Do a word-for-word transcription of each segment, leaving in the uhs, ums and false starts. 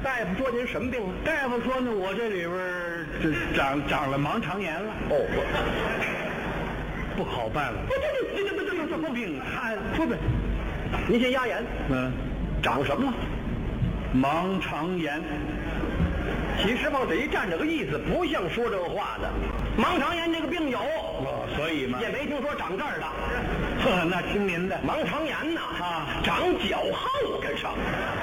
大夫说您什么病啊？ 大夫说呢，我这里边这长长了盲肠炎了。 哦， 不好办了。 不不不不不不不病看不不， 您先压眼。 嗯， 长什么了？ 盲肠炎。 其实往这一站，这个意思不像说这个话的。盲肠炎这个病有， 哦，所以嘛， 也没听说长这儿的。 呵，那听您的。 盲肠炎呐， 啊， 长脚后跟上。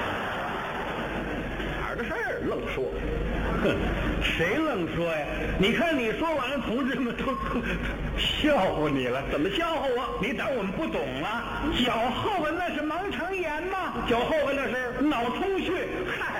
哪儿的事儿愣说？ 哼，谁愣说呀？你看你说完了，同志们都笑话你了。 怎么笑话我？ 你当我们不懂啊？脚后跟那是盲肠炎吗？ 脚后跟那是脑充血。嗨。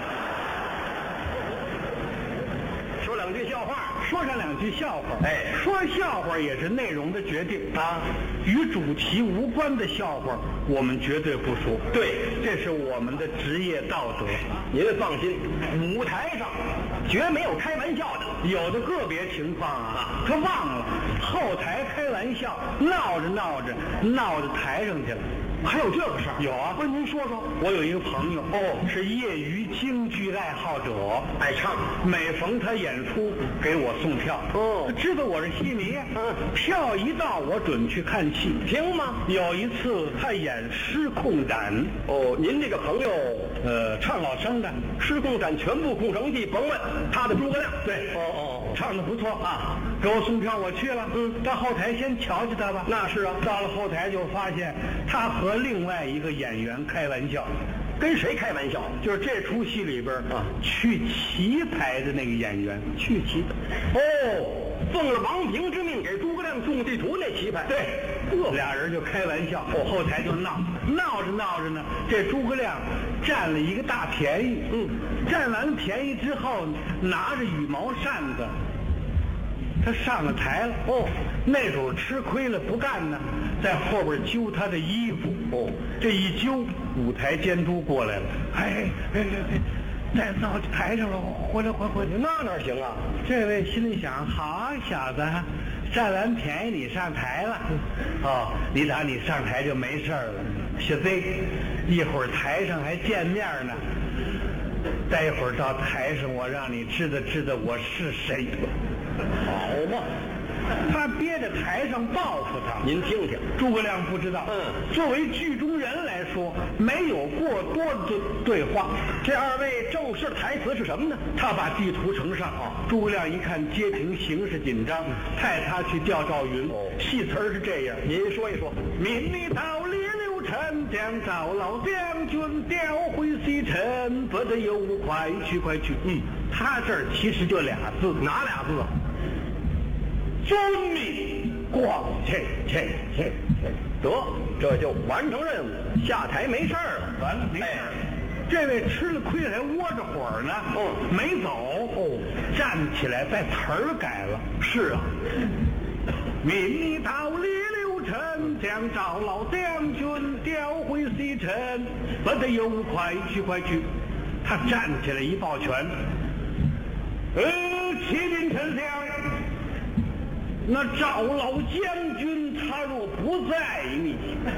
说两句笑话， 说上两句笑话。 哎， 说笑话也是内容的决定啊，与主题无关的笑话我们绝对不说。 对， 这是我们的职业道德。 您放心，舞台上绝没有开玩笑的。 有的个别情况啊，他忘了后台开玩笑，闹着闹着闹到台上去了。 还有这个事儿？ 有啊， 不是您说说。 我有一个朋友，哦，是业余京剧爱好者， 爱唱。 每逢他演出，给我送票。 哦， 他知道我是戏迷。嗯，票一到，我准去看戏。 行吗？ 有一次他演《失控斩》。 哦，您这个朋友， 呃，唱老生的，《 失控斩》全部空城计，甭问他的诸葛亮。 对， 哦哦， 唱的不错啊。给我送票，我去了。嗯，到后台先瞧瞧他吧。 那是啊， 到了后台就发现他和另外一个演员开玩笑。 跟谁开玩笑？ 就是这出戏里边啊，去棋牌的那个演员，去棋的。 哦，奉了王平之命给诸葛亮种地图那棋牌。 对，俩人就开玩笑。哦，后台就闹，闹着闹着呢，这诸葛亮占了一个大便宜。嗯，占完了便宜之后，拿着羽毛扇子。他上了台了。哦，那会儿吃亏了不干呢，在后边揪他的衣服。哦，这一揪，舞台监督过来了。哎哎哎哎，在闹台上了，回来回回来。 那哪行啊？ 这位心里想：好啊，小子，占完便宜你上台了。哦，你打你上台就没事了。小子，一会儿台上还见面呢。待会儿到台上，我让你知道知道我是谁。 好嘛， 他憋着台上报复他。 您听听， 诸葛亮不知道。嗯，作为剧中人来说，没有过多的对话。 这二位正式的台词是什么呢？ 他把地图呈上啊，诸葛亮一看街亭形势紧张，派他去调赵云。哦，戏词儿是这样， 您说一说。 命你到列刘陈，将赵老将军调回西城，不得有误，快去快去。嗯，他这儿其实就俩字， 哪俩字啊？ 遵命，光切切切切， 得，这就完成任务，下台没事儿了。 完了，没事儿。哎，这位吃了亏还窝着火呢。嗯，没走。哦，站起来把词儿改了。 是啊， 命你到列刘陈，将赵老将军调回西城，不得有误，快去快去。他站起来一抱拳，呃，启禀丞相。那赵老将军他若不在你，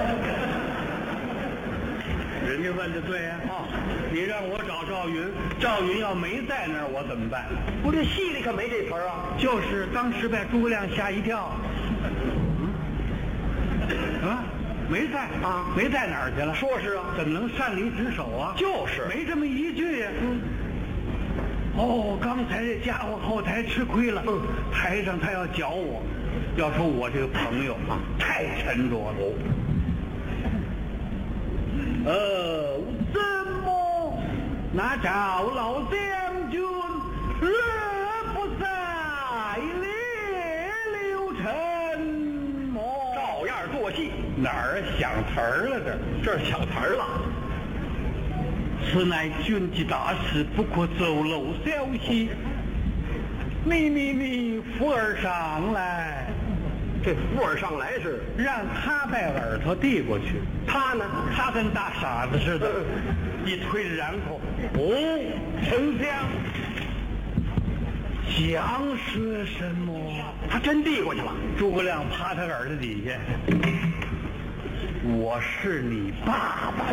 人家问的对呀。啊，你让我找赵云，赵云要没在那儿，我怎么办？ 不，这戏里可没这词儿啊。 就是当时把诸葛亮吓一跳。嗯，啊，没在啊，没在哪儿去了？ 说是啊， 怎么能擅离职守啊？ 就是没这么一句呀。嗯。哦，刚才这家伙后台吃亏了。嗯，台上他要搅我，要说我这个朋友啊太沉着了。呃，怎么那赵老将军若不在列刘陈么？ 照样做戏。 哪儿想词儿了？ 这这想词儿了。 此乃军机大事，不可走漏消息。你你你，福儿上来。 这福儿上来是让他把耳朵递过去， 他呢， 他跟大傻子似的，一推着然后，哦，丞相想说什么？ 他真递过去了。 诸葛亮趴他耳朵底下，我是你爸爸